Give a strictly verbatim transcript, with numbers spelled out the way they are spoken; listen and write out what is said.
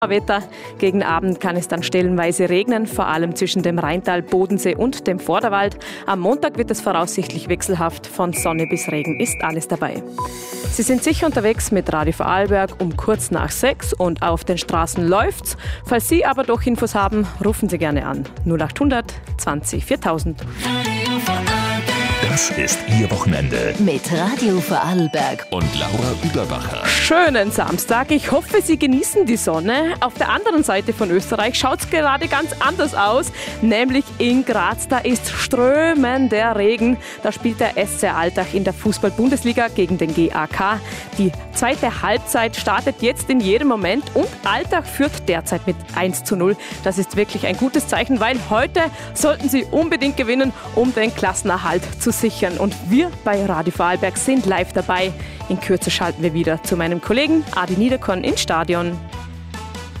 Wetter. Gegen Abend kann es dann stellenweise regnen, vor allem zwischen dem Rheintal, Bodensee und dem Vorderwald. Am Montag wird es voraussichtlich wechselhaft. Von Sonne bis Regen ist alles dabei. Sie sind sicher unterwegs mit Radio Vorarlberg um kurz nach sechs und auf den Straßen läuft's. Falls Sie aber doch Infos haben, rufen Sie gerne an. null acht hundert zwanzig viertausend. Das ist Ihr Wochenende. Mit Radio Vorarlberg Und Laura Überbacher. Schönen Samstag. Ich hoffe, Sie genießen die Sonne. Auf der anderen Seite von Österreich schaut es gerade ganz anders aus. Nämlich in Graz. Da ist strömender Regen. Da spielt der S C Altach in der Fußball-Bundesliga gegen den G A K. Die zweite Halbzeit startet jetzt in jedem Moment und Altach führt derzeit mit eins zu null. Das ist wirklich ein gutes Zeichen, weil heute sollten Sie unbedingt gewinnen, um den Klassenerhalt zu sichern. Und wir bei Radio Vorarlberg sind live dabei. In Kürze schalten wir wieder zu meinem Kollegen Adi Niederkorn ins Stadion.